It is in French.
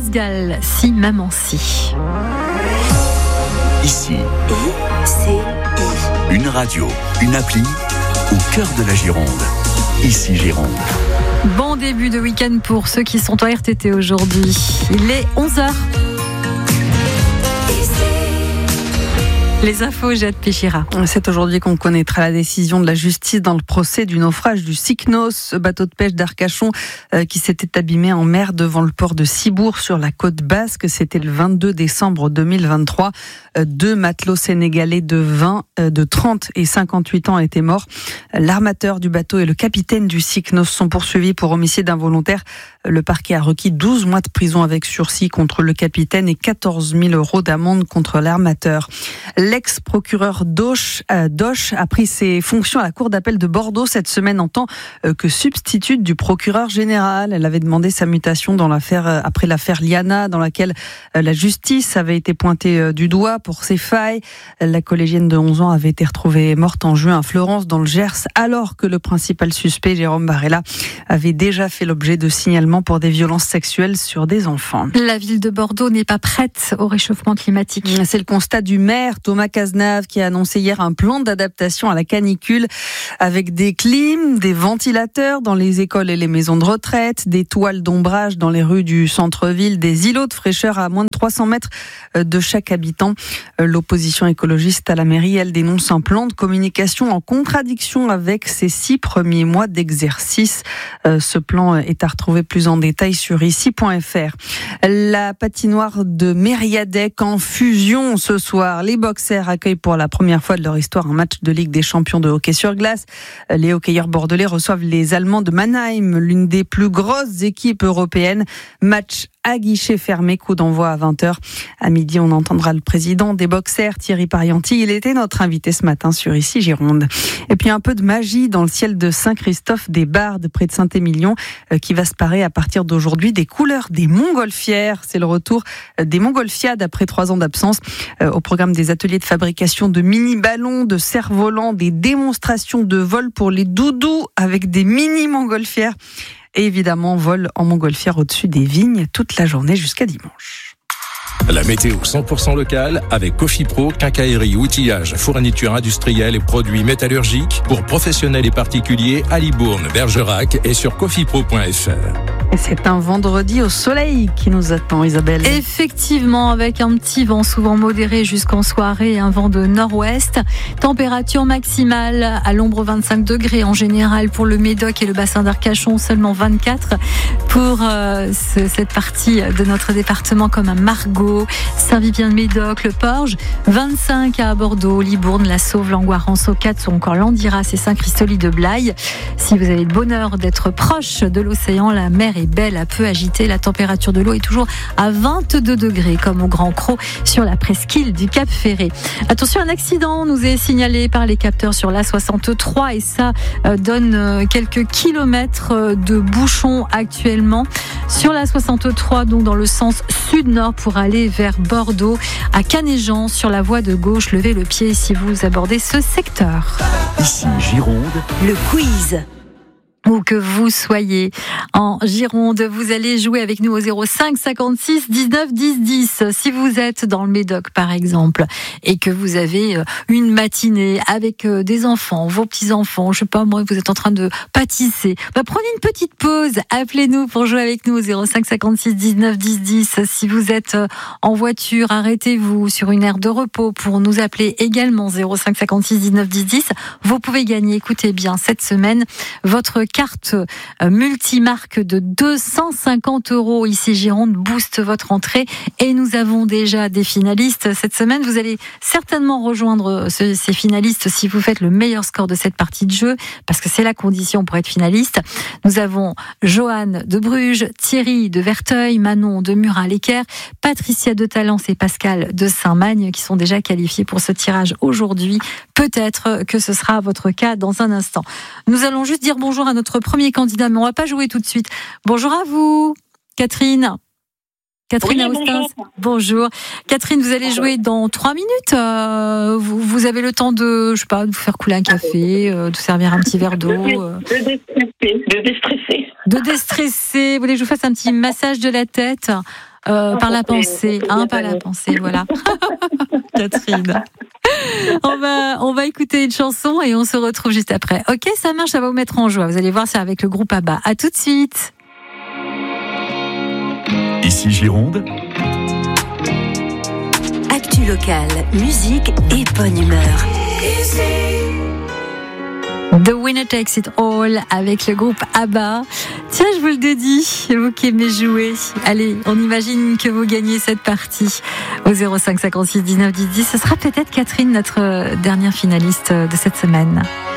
Gall, si maman si. Ici, une radio, une appli au cœur de la Gironde. Ici Gironde. Bon début de week-end pour ceux qui sont en RTT aujourd'hui. Il est 11h. Les infos, Jade Péchira. C'est aujourd'hui qu'on connaîtra la décision de la justice dans le procès du naufrage du Cycnos, bateau de pêche d'Arcachon qui s'était abîmé en mer devant le port de Cibourg sur la côte basque. C'était le 22 décembre 2023. 2 matelots sénégalais de 20, de 30 et 58 ans étaient morts. L'armateur du bateau et le capitaine du Cycnos sont poursuivis pour homicide involontaire. Le parquet a requis 12 mois de prison avec sursis contre le capitaine et 14 000 € d'amende contre l'armateur. L'ex-procureur Doche a pris ses fonctions à la Cour d'appel de Bordeaux cette semaine en tant que substitute du procureur général. Elle avait demandé sa mutation dans l'affaire, après l'affaire Liana, dans laquelle la justice avait été pointée du doigt pour ses failles. La collégienne de 11 ans avait été retrouvée morte en juin à Florence, dans le Gers, alors que le principal suspect, Jérôme Barella, avait déjà fait l'objet de signalements pour des violences sexuelles sur des enfants. La ville de Bordeaux n'est pas prête au réchauffement climatique. C'est le constat du maire Thomas Cazenave qui a annoncé hier un plan d'adaptation à la canicule avec des clims, des ventilateurs dans les écoles et les maisons de retraite, des toiles d'ombrage dans les rues du centre-ville, des îlots de fraîcheur à moins de 300 mètres de chaque habitant. L'opposition écologiste à la mairie, elle dénonce un plan de communication en contradiction avec ses 6 premiers mois d'exercice. Ce plan est à retrouver plus en détail sur ici.fr. La patinoire de Mériadec en fusion ce soir. Les Boxers accueillent pour la première fois de leur histoire un match de Ligue des Champions de hockey sur glace. Les hockeyeurs bordelais reçoivent les Allemands de Mannheim, l'une des plus grosses équipes européennes. Match à guichet fermé, coup d'envoi à 20h. À midi, on entendra le président des Boxers, Thierry Parianti. Il était notre invité ce matin sur Ici Gironde. Et puis un peu de magie dans le ciel de Saint-Christophe-des-Bardes, près de Saint-Émilion, qui va se parer à partir d'aujourd'hui des couleurs des montgolfières. C'est le retour des montgolfiades après 3 ans d'absence. Au programme des ateliers de fabrication de mini-ballons, de cerfs-volants, des démonstrations de vol pour les doudous avec des mini-montgolfières. Et évidemment, vol en montgolfière au-dessus des vignes toute la journée jusqu'à dimanche. La météo 100% locale avec Cofipro, quincaillerie, outillage, fourniture industrielle et produits métallurgiques pour professionnels et particuliers à Libourne, Bergerac et sur cofipro.fr. Et c'est un vendredi au soleil qui nous attend, Isabelle. Effectivement, avec un petit vent souvent modéré jusqu'en soirée et un vent de nord-ouest. Température maximale à l'ombre 25 degrés en général pour le Médoc et le bassin d'Arcachon, seulement 24 pour cette partie de notre département comme à Margaux, Saint-Vivien-le-Médoc, le Porge, 25 à Bordeaux, Libourne, la Sauve, Langoiran, Saucade ou encore Landiras et Saint-Christoly de Blaye. Si vous avez le bonheur d'être proche de l'océan, la mer est belle, à peu agitée. La température de l'eau est toujours à 22 degrés, comme au Grand Cros sur la presqu'île du Cap Ferré. Attention, un accident nous est signalé par les capteurs sur l'A63 et ça donne quelques kilomètres de bouchons actuellement sur l'A63, donc dans le sens sud-nord pour aller vers Bordeaux, à Canéjan, sur la voie de gauche. Levez le pied si vous abordez ce secteur. Ici Gironde. Le quiz. Où que vous soyez en Gironde, vous allez jouer avec nous au 05 56 19 10 10. Si vous êtes dans le Médoc par exemple et que vous avez une matinée avec des enfants, vos petits-enfants, je sais pas moi, vous êtes en train de pâtisser, prenez une petite pause, appelez-nous pour jouer avec nous au 05 56 19 10 10. Si vous êtes en voiture, arrêtez-vous sur une aire de repos pour nous appeler également 05 56 19 10 10. Vous pouvez gagner, écoutez bien, cette semaine, votre carte multimarque de 250 € ici Gironde booste votre entrée et nous avons déjà des finalistes cette semaine. Vous allez certainement rejoindre ces finalistes si vous faites le meilleur score de cette partie de jeu parce que c'est la condition pour être finaliste. Nous avons Joanne de Bruges, Thierry de Verteuil, Manon de Murat-l'Équerre, Patricia de Talence et Pascal de Saint-Magne qui sont déjà qualifiés pour ce tirage aujourd'hui. Peut-être que ce sera votre cas dans un instant. Nous allons juste dire bonjour à notre premier candidat, mais on ne va pas jouer tout de suite. Bonjour à vous, Catherine. Catherine Austins. Bonjour. Catherine, vous allez jouer dans 3 minutes. Vous avez le temps de, je sais pas, de vous faire couler un café, de servir un petit verre d'eau. De déstresser. De déstresser. Vous voulez que je vous fasse un petit massage de la tête? par la pensée, par la pensée, voilà. Catherine. On va écouter une chanson et on se retrouve juste après. Ok, ça marche, ça va vous mettre en joie. Vous allez voir, c'est avec le groupe ABBA. À tout de suite. Ici Gironde. Actu locale, musique et bonne humeur. The Winner Takes It All avec le groupe ABBA. Tiens, je vous le dédie, vous qui aimez jouer. Allez, on imagine que vous gagnez cette partie au 05 56 19 10 10. Ce sera peut-être Catherine, notre dernière finaliste de cette semaine.